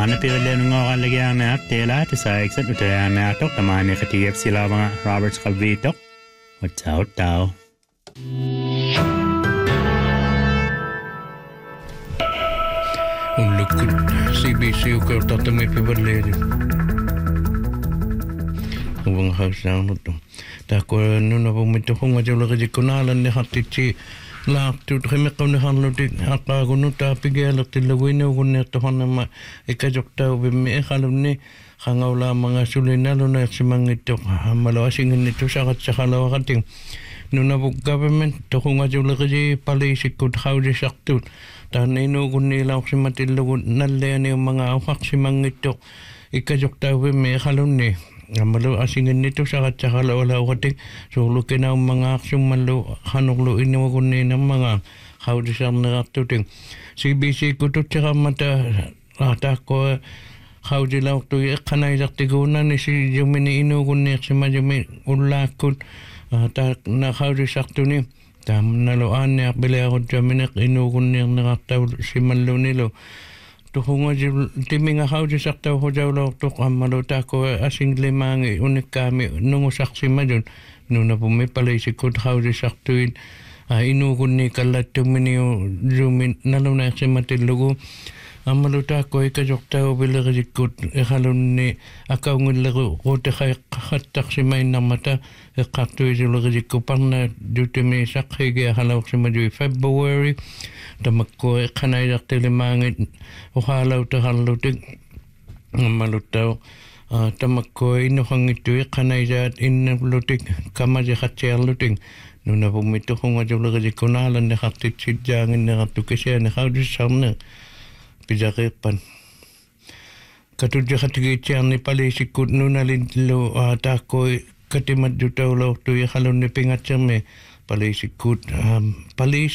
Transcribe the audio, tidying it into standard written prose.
Mana pirillen nga lagyan na tela to sa exit utaya na tok tamani katiep sila mga Roberts Calvito. Utsaw tao. Lukut CBC ko tatami pirillen. Ubang house na to. Tako no na pumito kung majula ka jikunalan ni hatichi laak tu khimekam ni hanlo ti aka gunu ta pigel tilawin ko ne to hanama ikajok ta bimi khalum ni khangawla mga sulina lo na simangito malawasing nito sa khalawa kating nuna bu government to kung majula ka ji palisik ko khawdi saktut ta nino gunila simatilo nalle ni mga awak simangito ikajok ta bimi khalum ni Amalo asingin nito sa katsakala wala ukating so lukin ang mga aksyon malo hanuklo inawagunin ng mga kaudisang nakatuting CBC kuto tsaka mata rata ko kaudilaw to kanay saktigunan ni si Jumini inugunin si Majumi ulakot na kaudisak to ni tam naloan niya bila ako Jaminik inugunin nakataw si Malo nilo tuhunga timing ako di sakta ko jawlo to kamaluta ko asing limang unik kami nung saksi madun nung na pumipalay si kut ako di saktuin inukun ni kalat tuminiyo zumin nalaw na si matilugo amaluta ko ikajok tao bila kajikut ikalun ni akaw ngulago ko te kay katak si may namata ikaktuin si lagajiko pang na dutimi sakhi kaya halaw si madui February tamak ko kanay dakti limangit ukalaw ta halutig malutaw tamak ko inuhang ito kanay dat inalutig kamaji katsya luting nuna pumito kung adyo lagajiko nalan na kaktit sidyangin na katukasya na kaudisam na pijakipan katudya katigitsyang ni palisikut nuna lintlo tako katimad dutaw law tuya kalon ni pingatsyang me palisikut